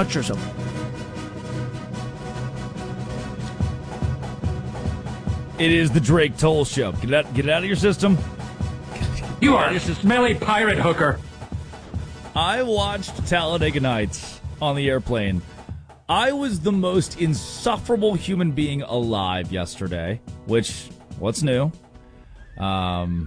touch yourself. It is the Drake Toll Show. Get it out of your system. You are a smelly pirate hooker. I watched Talladega Nights on the airplane. I was the most insufferable human being alive yesterday, which, what's new? The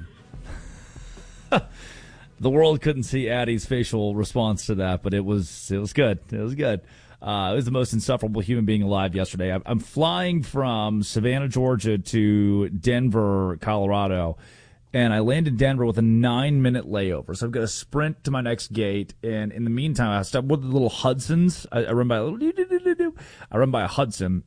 world couldn't see Addie's facial response to that, but it was good. It was good. It was the most insufferable human being alive yesterday. I'm flying from Savannah, Georgia to Denver, Colorado, and I land in Denver with a 9-minute layover. So I've got to sprint to my next gate, and in the meantime, I stop with the little Hudsons. I run by a Hudson.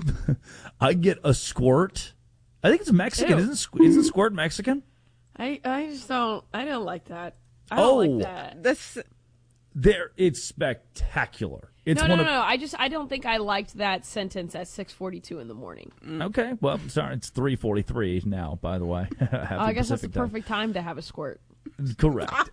I get a Squirt. I think it's Mexican. Isn't Squirt Mexican? I just don't. I don't like that. I don't like that. It's spectacular. It's No. I don't think I liked that sentence at 6:42 in the morning. Okay, well, sorry, it's 3:43 now. By the way, I guess that's the perfect time to have a squirt. Correct.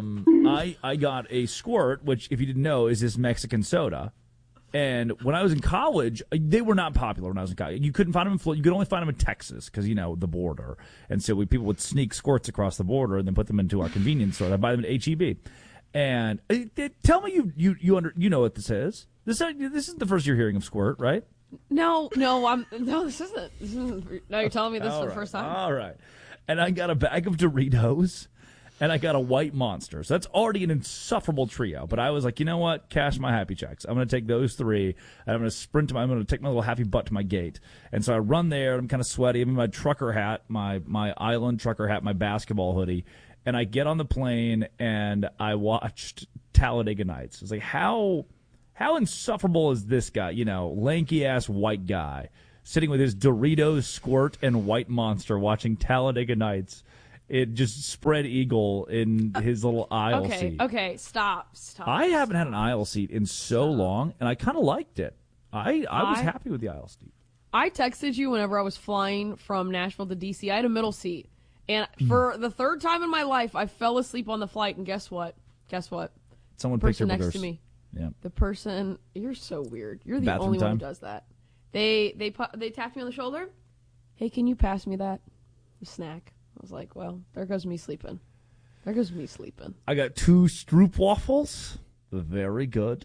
I got a Squirt, which, if you didn't know, is this Mexican soda. And when I was in college, they were not popular when I was in college. You couldn't find them in Florida. You could only find them in Texas because, the border. And so people would sneak Squirts across the border and then put them into our convenience store. I'd buy them at H-E-B. And tell me you know what this is. This isn't the first you're hearing of Squirt, right? No, this isn't. No, you're telling me this for the first time? All right. And I got a bag of Doritos. And I got a White Monster. So that's already an insufferable trio. But I was like, you know what? Cash my happy checks. I'm going to take those three, and I'm going to I'm going to take my little happy butt to my gate. And so I run there. I'm kind of sweaty. I'm in my trucker hat, my island trucker hat, my basketball hoodie. And I get on the plane, and I watched Talladega Nights. It's like, how insufferable is this guy? Lanky-ass white guy sitting with his Doritos, Squirt, and White Monster watching Talladega Nights. It just spread eagle in his little aisle seat. Okay, stop. I haven't had an aisle seat in so long, and I kind of liked it. I was happy with the aisle seat. I texted you whenever I was flying from Nashville to D.C. I had a middle seat. And for the third time in my life, I fell asleep on the flight, and guess what? Someone the picked person your next to me. Yeah. The person, you're so weird. You're the Bathroom only time? one who does that. They tapped me on the shoulder. Hey, can you pass me that snack? I was like, well, there goes me sleeping. I got 2 Stroopwafels. Very good.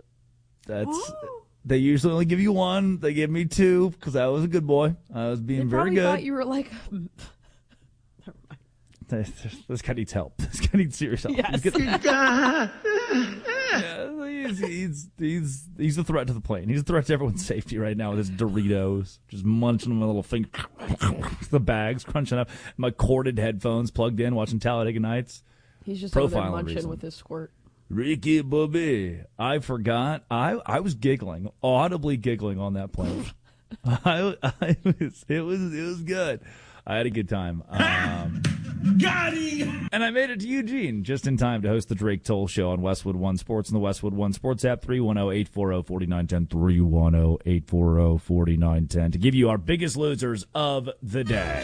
They usually only give you 1. They gave me 2 because I was a good boy. I was being very good. I thought you were like... Never mind. This guy needs help. This guy needs serious help. Yes. He's a threat to the plane. He's a threat to everyone's safety right now with his Doritos, just munching on my little finger, the bags crunching up, my corded headphones plugged in, watching Talladega Nights. He's just over there munching with his Squirt. Ricky Bobby, I forgot. I was giggling, audibly giggling on that plane. It was good. I had a good time. Got him! And I made it to Eugene just in time to host the Drake Toll Show on Westwood One Sports and the Westwood One Sports app, 310-840-4910, 310-840-4910, to give you our biggest losers of the day.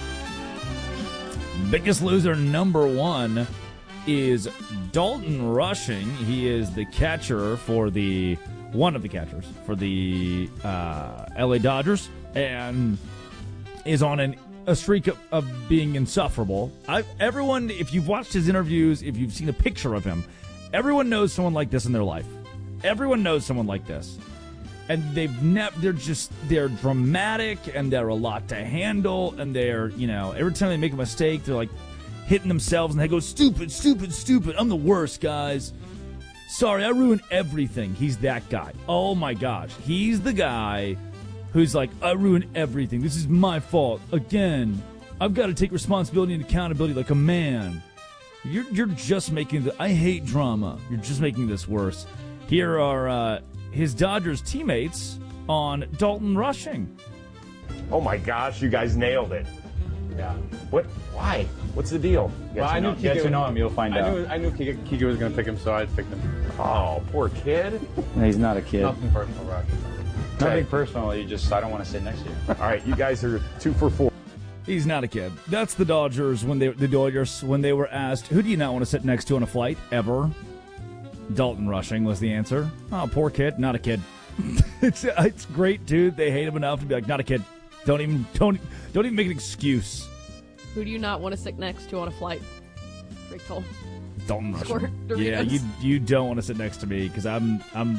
Biggest loser number 1 is Dalton Rushing. He is the catcher for one of the catchers for the LA Dodgers, and is on a streak of being insufferable. Everyone, if you've watched his interviews, if you've seen a picture of him, everyone knows someone like this in their life. Everyone knows someone like this. And they're dramatic, and they're a lot to handle, and they're, every time they make a mistake, they're like hitting themselves, and they go, stupid, stupid, stupid, I'm the worst, guys. Sorry, I ruined everything. He's that guy. Oh my gosh. He's the guy who's like, I ruined everything. This is my fault. Again, I've got to take responsibility and accountability like a man. You're just making I hate drama. You're just making this worse. Here are his Dodgers teammates on Dalton Rushing. Oh my gosh, you guys nailed it. Yeah. What? Why? What's the deal? Well, I knew Kike would know him. You'll find out. I knew Kike was going to pick him, so I picked him. Oh, poor kid. No, he's not a kid. Nothing personal, Rocky. Nothing personal. I don't want to sit next to you. All right, you guys are 2 for 4. He's not a kid. That's the Dodgers when they were asked, who do you not want to sit next to on a flight ever? Dalton Rushing was the answer. Oh, poor kid. Not a kid. It's great, dude. They hate him enough to be like, not a kid. Don't even make an excuse. Who do you not want to sit next to on a flight? Rick told. Dalton Rushing. Squirt Yeah, Doritos. you don't want to sit next to me because I'm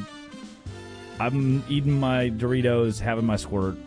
eating my Doritos, having my squirt.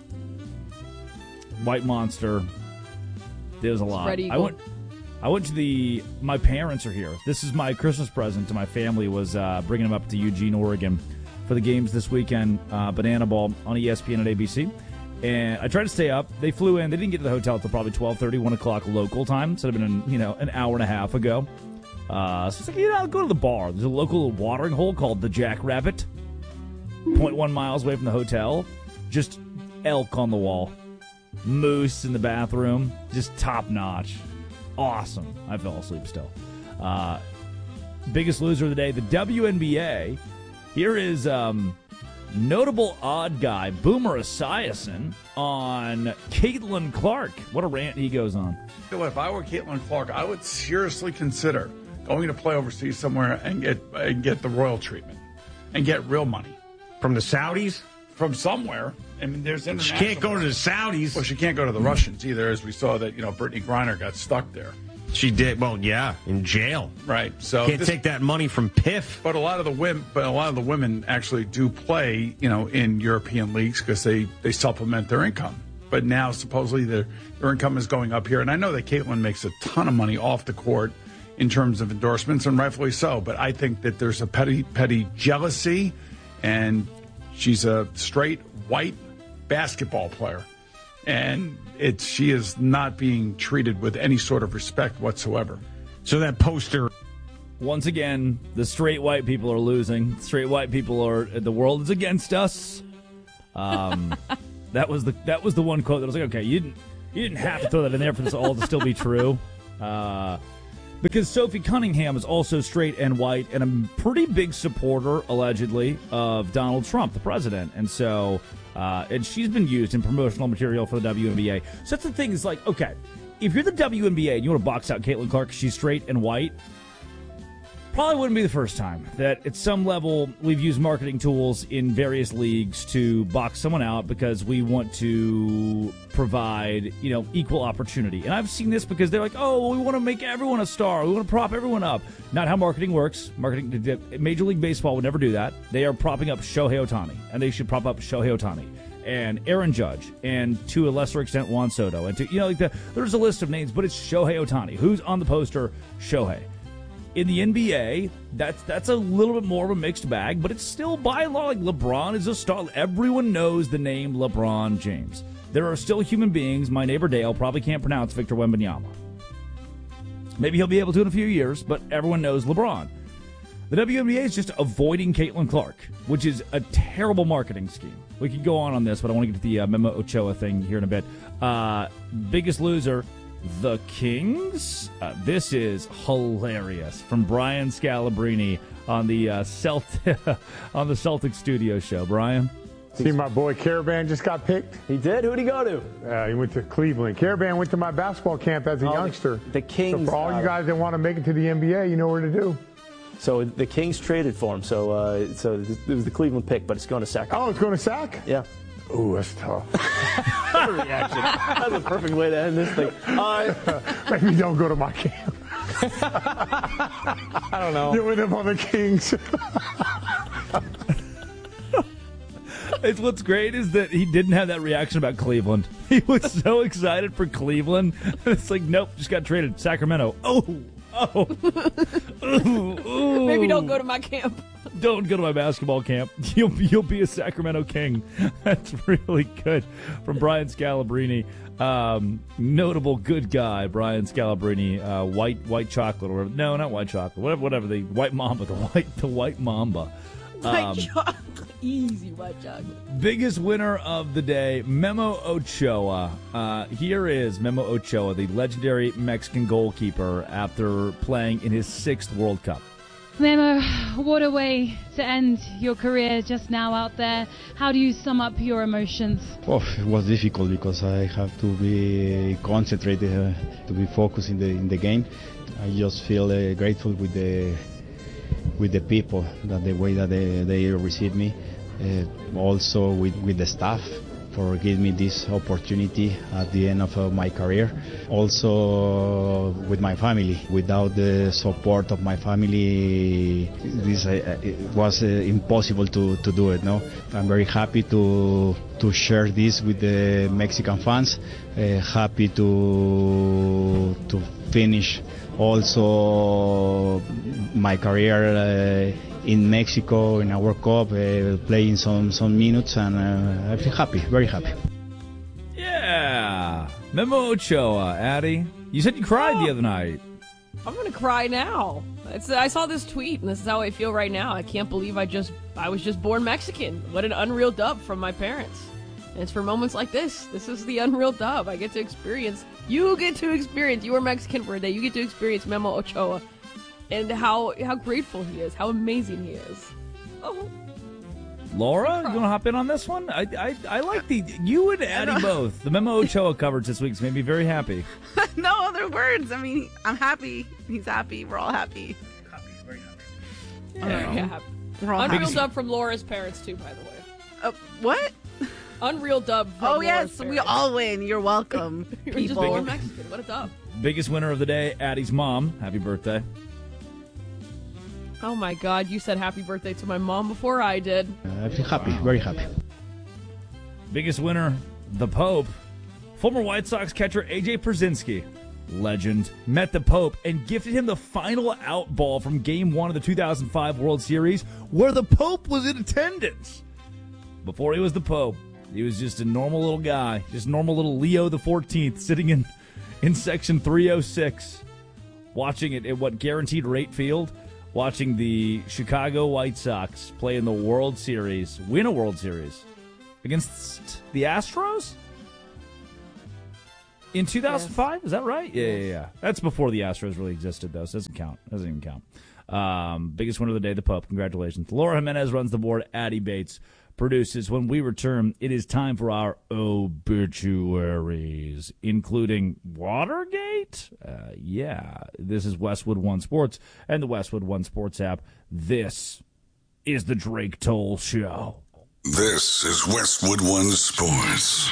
White Monster. There's a lot. Spread Eagle. I went to my parents are here. This is my Christmas present to my family, was bringing them up to Eugene, Oregon for the games this weekend, Banana Ball on ESPN at ABC. And I tried to stay up. They flew in. They didn't get to the hotel until probably 12:30, 1 o'clock local time. So it would have been an hour and a half ago. So it's like, I'll go to the bar. There's a local watering hole called the Jackrabbit, 0.1 miles away from the hotel. Just elk on the wall. Moose in the bathroom. Just top notch. Awesome. I fell asleep still. Biggest loser of the day, the WNBA. Here is notable odd guy, Boomer Esiason, on Caitlin Clark. What a rant he goes on. If I were Caitlin Clark, I would seriously consider going to play overseas somewhere and get the royal treatment and get real money. From the Saudis? From somewhere. I mean, there's She international. can't go to the Saudis. Well, she can't go to the Russians either, as we saw that, Brittany Griner got stuck there. She did. Well, yeah, in jail. Right. So Can't take that money from PIF. But a lot of the women actually do play, in European leagues because they supplement their income. But now supposedly their income is going up here, and I know that Caitlin makes a ton of money off the court in terms of endorsements, and rightfully so. But I think that there's a petty jealousy, and she's a straight white basketball player, and she is not being treated with any sort of respect whatsoever. So that poster. Once again, the straight white people are losing. Straight white people the world is against us. That was the one quote that was like, okay, you didn't have to throw that in there for this all to still be true. Because Sophie Cunningham is also straight and white and a pretty big supporter, allegedly, of Donald Trump, the president. And so, and she's been used in promotional material for the WNBA. So that's the thing is like, okay, if you're the WNBA and you want to box out Caitlin Clark, she's straight and white, probably wouldn't be the first time that at some level we've used marketing tools in various leagues to box someone out because we want to provide, equal opportunity. And I've seen this because they're like, oh, we want to make everyone a star. We want to prop everyone up. Not how marketing works. Major League Baseball would never do that. They are propping up Shohei Ohtani, and they should prop up Shohei Ohtani and Aaron Judge, and to a lesser extent Juan Soto, and there's a list of names, but it's Shohei Ohtani. Who's on the poster? Shohei. In the NBA, that's a little bit more of a mixed bag, but it's still by and large like LeBron is a star. Everyone knows the name LeBron James. There are still human beings. My neighbor Dale probably can't pronounce Victor Wembanyama. Maybe he'll be able to in a few years, but everyone knows LeBron. The WNBA is just avoiding Caitlin Clark, which is a terrible marketing scheme. We could go on this, but I want to get to the Memo Ochoa thing here in a bit. Biggest loser, the Kings. This is hilarious from Brian Scalabrine on the Celtic Studio Show. Brian? See, my boy Caravan just got picked. He did? Who'd he go to? He went to Cleveland. Caravan went to my basketball camp as a youngster. The Kings. So for all you guys that want to make it to the NBA, you know where to do. So the Kings traded for him. So it was the Cleveland pick, but it's going to Sac. Oh, it's going to Sac? Yeah. Ooh, that's tough. Reaction. That's a perfect way to end this thing. Maybe don't go to my camp. I don't know. You end up on the Kings. What's great is that he didn't have that reaction about Cleveland. He was so excited for Cleveland. It's like, nope, just got traded. Sacramento. Ooh. Maybe don't go to my camp. Don't go to my basketball camp. You'll be a Sacramento King. That's really good from Brian Scalabrine. Notable good guy, Brian Scalabrine. White chocolate or whatever. No, not white chocolate. Whatever. The white mamba. The white mamba. White chocolate. Easy white chocolate. Biggest winner of the day, Memo Ochoa. Here is Memo Ochoa, the legendary Mexican goalkeeper, after playing in his 6th World Cup. Memo, what a way to end your career just now out there. How do you sum up your emotions? Oh, it was difficult because I have to be concentrated, to be focused in the game. I just feel grateful with with the people, that the way that they receive me, also with the staff, for giving me this opportunity at the end of my career. Also with my family. Without the support of my family, this it was impossible to do it. No, I'm very happy to share this with the Mexican fans. Happy to finish also my career in Mexico in a World Cup, playing some minutes, and I feel happy, very happy. Yeah, Memo Ochoa, Addy. You said you cried the other night. I'm gonna cry now. I saw this tweet, and this is how I feel right now. I can't believe I was just born Mexican. What an unreal dub from my parents. And it's for moments like this. This is the unreal dub. I get to experience. You get to experience. You are Mexican for a day. You get to experience Memo Ochoa. And how grateful he is, how amazing he is. Oh, Laura, you want to hop in on this one? I like you and Addy both. The Memo Ochoa coverage this week's made me very happy. No other words. I mean, I'm happy. He's happy. We're all happy. Happy, very happy. Yeah. We're all Unreal happy. dub from Laura's parents too, by the way. What? Unreal dub from Oh Laura's yes, parents. we all win. You're welcome, You were just people. born Mexican. What a dub. Biggest winner of the day, Addy's mom. Happy birthday. Oh my God, you said happy birthday to my mom before I did. I feel happy, very happy. Biggest winner, the Pope. Former White Sox catcher A.J. Pierzynski, legend, met the Pope and gifted him the final out ball from Game 1 of the 2005 World Series, where the Pope was in attendance. Before he was the Pope, he was just a normal little guy, just normal little Leo the 14th, sitting in section 306, watching it at what, Guaranteed Rate Field, watching the Chicago White Sox play in the World Series, win a World Series against the Astros in 2005. Is that right? Yeah. That's before the Astros really existed, though, so it doesn't count. Doesn't even count. Biggest winner of the day, the Pope. Congratulations. Laura Jimenez runs the board. Addy Bates produces. When we return, it is time for our obituaries, including Watergate. This is Westwood One Sports and the Westwood One Sports app. This is the Drake Toll Show. This is Westwood One Sports.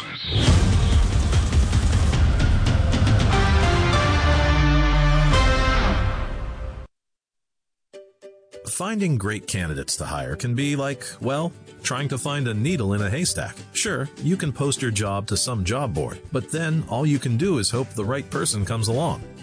Finding great candidates to hire can be like, well, trying to find a needle in a haystack. Sure, you can post your job to some job board, but then all you can do is hope the right person comes along.